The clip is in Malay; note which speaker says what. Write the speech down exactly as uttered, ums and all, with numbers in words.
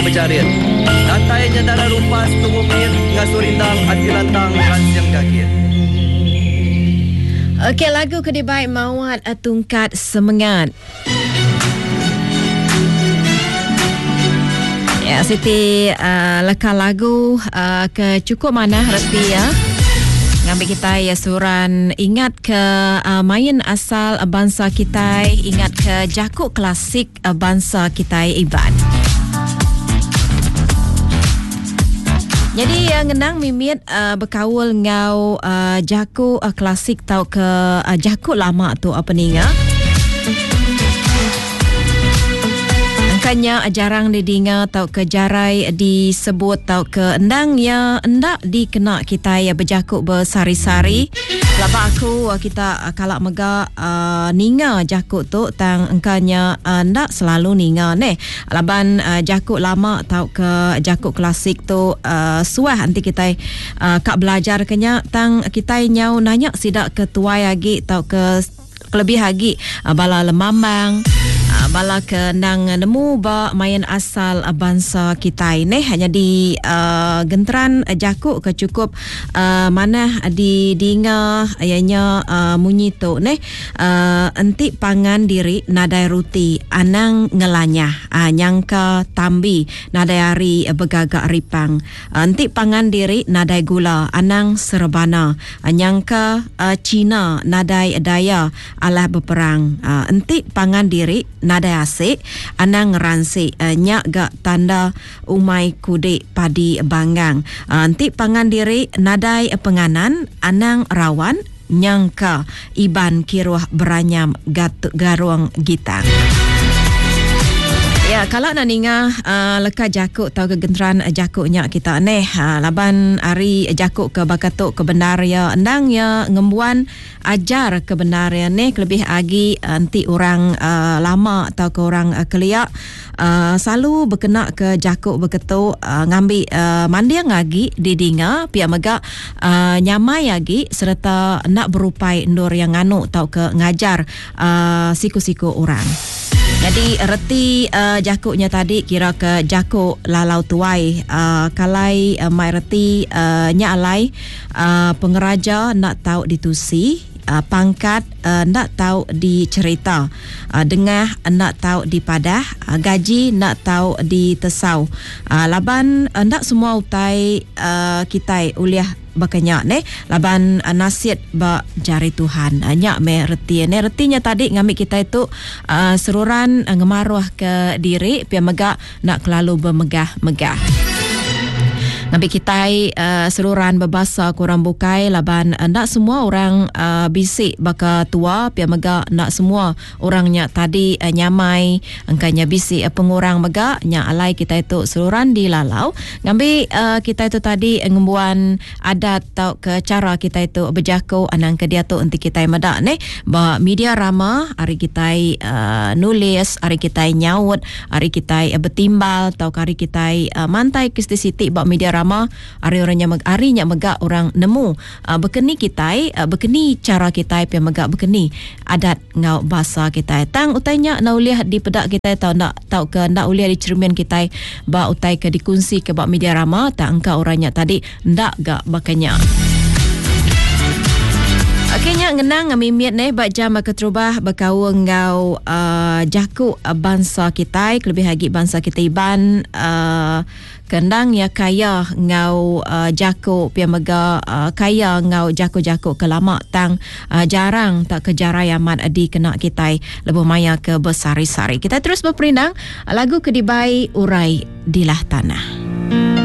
Speaker 1: bercarit. Nantainya darah rumpas tubuh mayat ngasuh rindang hati lantang ransiang gagir.
Speaker 2: Okey, lagu Kedibai Mawat Tungkat Semengat. Ya, Siti uh, leka lagu uh, ke cukup mana reti ya. Ngambil kita ya suran ingat ke uh, main asal bangsa kita, ingat ke jakuk klasik uh, bangsa kita Iban. Jadi yang uh, ngenang mimit uh, berkawal ngau uh, jakuk uh, klasik tau ke uh, jakuk lama tu apa ni ya. Angkanya jarang didengar tau ke jarai disebut tau ke endang ya endak dikena kita ya berjakuk bersari-sari. Lapa aku kita kalak mega uh, ninga jakuk tu tang angkanya uh, endak selalu ninga ne. Laban uh, jakuk lama tau ke jakuk klasik tu uh, suah nanti kita uh, kak belajar kenya tang kita nyau nanya sidak ketua lagi tau ke lebih lagi uh, bala lemambang uh, bala ke nang nemu ba main asal uh, bangsa kita ini hanya di uh, genteran uh, jakuk ke cukup uh, mana di dinga ayanya uh, munyi tu ne uh, enti pangan diri nadai ruti anang ngelanya uh, nyangka tambi nadai hari uh, begagak ripang uh, enti pangan diri nadai gula anang serebana uh, nyangka uh, Cina nadai daya alah berperang uh, enti pangan diri nadai asik anang ransi uh, nyak gak tanda umai kudik padi banggang uh, enti pangan diri nadai penganan anang rawan nyangka iban kiruah beranyam gat- garuang gitang. Ya, kalau nak ninga uh, leka jakuk tau kegenteran uh, jakuknya kita neh uh, laban hari jakuk ke bakatuk kebenar ya endang ya ngembuan ajar kebenar ya neh lebih lagi uh, nanti orang uh, lama atau ke orang uh, keliak uh, selalu berkena ke jakuk beketuk uh, ngambil uh, mandiang lagi didinga pihak megak uh, nyamai lagi serta nak berupai endor yang nganu tau ke ngajar uh, siku-siku orang. Jadi reti uh, jakuknya tadi kira ke jakuk lalau tuai uh, kalai uh, mai reti uh, nya alai uh, pengeraja nak tahu ditusi uh, pangkat uh, nak tahu dicerita uh, dengah nak tahu dipadah uh, gaji nak tahu ditesau uh, laban uh, nak semua utai uh, kita uliah bakanya ne laban uh, nasihat ba jari Tuhan uh, nyak me reti ne retinya tadi ngambil kita itu uh, seruran uh, ngemaruah ke diri pia megak nak kelalu bermegah-megah. Ngambil kita uh, seruran berbahasa kurang bukai laban uh, nak semua orang uh, bisik baka tua pia mega nak semua orangnya tadi uh, nyamai angkanya bisik uh, pengurang mega nya alai kita itu seruran di lalau ngambil uh, kita itu tadi uh, ngembuan adat tau ke cara kita itu berjakau anang ke dia tu nanti kita medak ne ba media rama hari kita uh, nulis hari kita nyaut hari kita uh, bertimbal tau hari kita uh, mantai kisti siti ba media rama hari orangnya meg harinya megak orang nemu uh, berkeni kita uh, berkeni cara kita pe megak berkeni adat ngau bahasa kita tang utainya na uliah di pedak kita tahu nak tahu ke nak uliah di cermin kita ba utai ke dikunci ke ba media rama tak angka orangnya tadi ndak gak bakanya. Akhirnya ngenang mimit ne bak jam keterubah berkau ngau uh, jakuk uh, bangsa kita lebih lagi bangsa kita Iban uh, kendang ya kaya ngau uh, jakuk pia mega uh, kaya ngau jakuk-jakuk kelama tang uh, jarang tak kejarai amat di kena kita lebih maya ke bersari-sari. Kita terus berperindang lagu Kedibai Urai Dilah Tanah.